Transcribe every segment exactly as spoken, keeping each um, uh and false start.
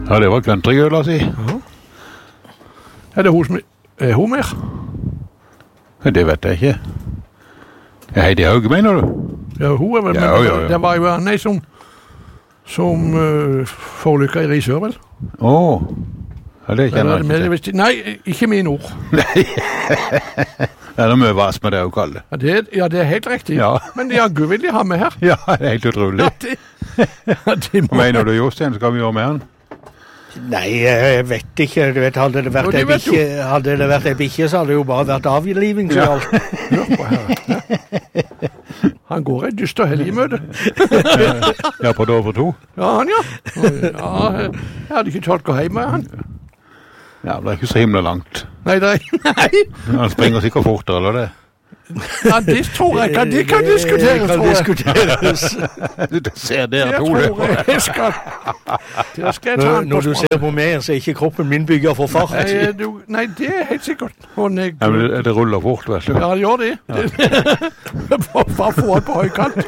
Ja, det var countrygøla si. Ja. Er det hun som er hun mer? Det vet jeg ikke. Heidi Hauge, mener du? Ja, hun er vel, ja, men ja, ja. det var jo nei som, som uh, forlykket i Risør, vel? Åh, ja, det kjenner jeg ikke til. Nei, ikke min ord. Nei, det er mye vas med det å kalle ja, det. Ja, det er helt riktig. Ja. Men jaggu vil de ha med her. Ja, det er helt utrolig. Ja, det, ja, det må... Mener du, Jostein, skal vi gjøre med han? Nei, jeg vet ikke. Du vet, hadde det vært Jo, ei bikkje, hadde det vært ei bikkje, så hadde det jo bare vært avliving. Så Ja. alt. Hør på her. Ja. Han går et dyst og hellig møte. Ja, på Dover to. Ja, han, ja. Ja, jeg hadde ikke talt å hjemme, han. Ja, det er ikke så himla langt. Nei, det er... Nei. Han springer sikkert fortere, eller det? Ja, det tror jeg ikke. Det kan diskuteres, Det kan tror jeg. diskuteres. Du ser dere Det to, tror det. jeg jeg skal. Det skal jeg ta Når, han på når du språk. ser på meg, så er ikke kroppen min bygget for fart. Nei, du, nei, det er helt sikkert. Og jeg, Ja, men det, det ruller fort, vet du. ja, det gjør det. Bare for å få det på høykant.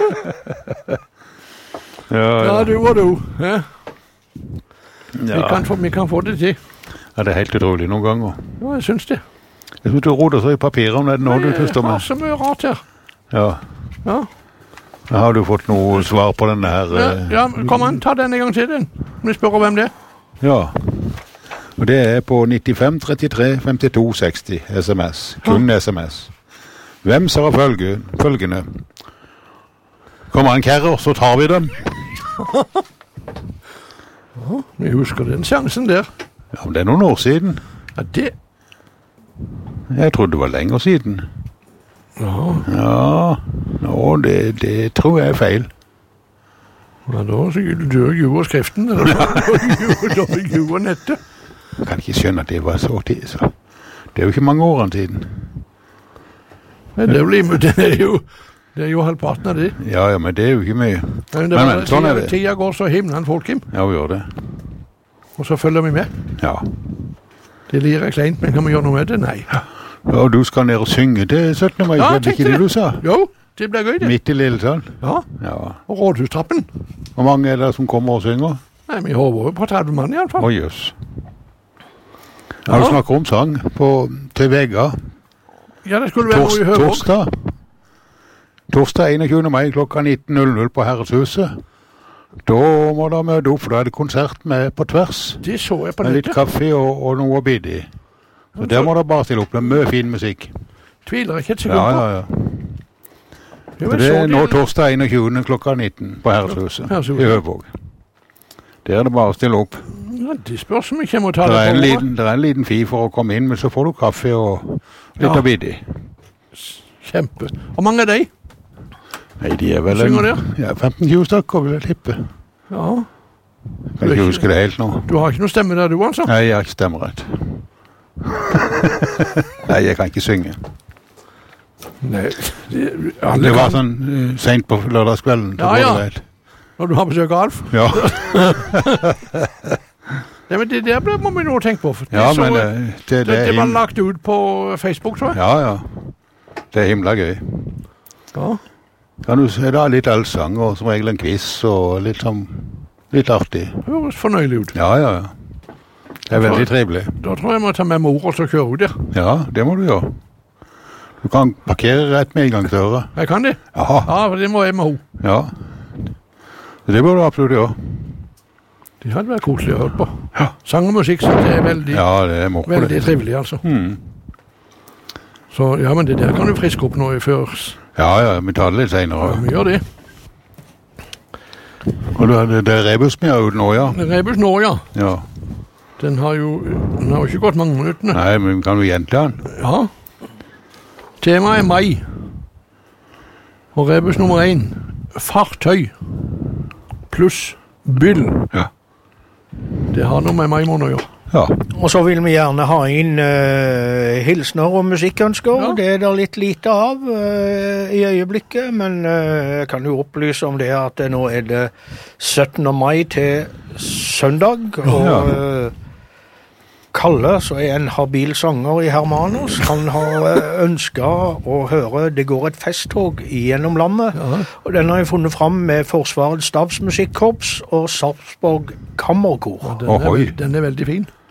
Ja, Ja, ja. du og du. Ja. Vi, Ja. kan få, vi kan få det til. Ja, det er helt utrolig noen ganger. Ja, jeg synes det. Jeg synes du roder så i papiret om det nå du Jeg tuster har med. så mye rart her. Ja. Ja. Har du fått noe svar på denne her? Ja, eh, ja, kom an, ta den en gang til den. Vi spør hvem det er. Ja. Og det er på nittifem trettitre femtito seksti sms. Kun sms. Hvem sa følge, følgende? Kommer en kærrer, så tar vi dem. Ja, vi husker den sjansen der. Ja, men det er noen år siden. Ja, det... Jeg trodde det var lenger siden. Ja, Ja, nå, det, det tror jeg er feil. ja da dør jo skriften. Eller da er jo nettet. Jeg kan ikke skjønne at det var så tid, så. Det er jo ikke mange årene siden. Nei, det er jo limet, det er jo... Det er jo halvparten av det. Ja, ja, men det er jo ikke mye. Men, Men, men, sånn er det. Tida går så himlen folk, Kim. Ja, vi gjør det. Og så følger vi med. Ja. Det lir jeg kleint, men kan vi gjøre noe med det? Nei. Ja, og du skal ned og synge til syttende mai, Ja, var jeg det ikke tenkte det det. du sa? Jo, det blir gøy det. Midt i Lillesand? Ja, Ja. og rådhustrappen. Hvor mange er det som kommer og synger? Nei, vi håper jo på tretti mann i alle fall. Å, jøss. Har du Ja. snakket om sang på, til Vega? Ja, det skulle være Tors, noe i høvåg. torsdag? Torsdag enogtyvende mai klokka nitten null null på Herreshuset. Da må dere møte opp, for da er det konsert med på tvers. Det så jeg på Med litt nettet. kaffe og, og noe å bidde i. Så der må dere bare stille opp. Det er mye fin musikk. Tviler ikke et sekund Ja, på. ja, ja. Jo, Så jeg det så er nå det. torsdag enogtyvende klokka nitten på Herreshuset Herreshuset. i Høvåg. Der er det bare å stille opp. Ja, det spørs om ikke jeg må ta Det det er en på ordet. liten, det er en liten fi for å komme inn, men så får du kaffe og litt Ja. å bidde i. Kjempe. Hvor mange er de? Nei, de er vel Synger en, der? ja, femten tjue stykker, vil jeg tippe. Ja. Kan ikke huske det helt nå. Du har ikke noe stemme der, du, altså? Nei, jeg har ikke stemmerett. Nei, jeg kan ikke synge. Nei. Det, alle Det var kan. sånn uh, sent på lørdagskvelden. så Ja, går ja. det greit. Når du har besøk av Alf. Ja, Nei, men det der ble- må vi nå tenke på. for det ja så- men uh, det, det, det, er det var him- lagt ut på Facebook, tror jeg. Ja, ja. Det er himla gøy. Ja. Kan du se, det er litt allsang og som regel en quiz og litt sånn, litt artig. Høres fornøyelig ut. Ja, ja, ja. Det er veldig trivelig. Da tror jeg jeg må ta med mor og så kjøre ut der. Ja, det må du gjøre. Du kan parkere rett med inngangsdøra. Jeg kan det. Jaha, Ja, for det må jeg med henne. ja. Det bør du absolutt gjøre. Det hadde vært koselig å høre på. Ja. Sang og musikk, så det er veldig, Ja, det er moro veldig det. trivelig, altså. Mm. Så ja, men det der kan du friske opp nå i før. Ja, ja, vi tar det litt Ja, senere. vi gjør det. Og det, det, det er rebus vi har ut nå, ja. Rebus nå, ja. ja. Den har jo, den har jo ikke gått mange minuttene. Nei, men vi kan jo gjenta den. Ja. Temaet er mai. Og rebus nummer én. Fartøy. Pluss byll. Ja. Det har noe med mai måned å gjøre. Ja. Og så vil vi gjerne ha inn uh, hilsner og musikkønsker. Ja. Det er det litt lite av uh, i øyeblikket, men uh, jeg kan jo opplyse om det at det nå er det syttende mai til søndag, og Ja. uh, Kalle, så er en habil sanger i Hermanos. Han har ønsket å høre Det går et festtog gjennom landet. Ja. Og den har jeg funnet frem med Forsvarets stabsmusikkorps og Sarpsborg Kammerkor. Den er, Ohoi. den er veldig fin.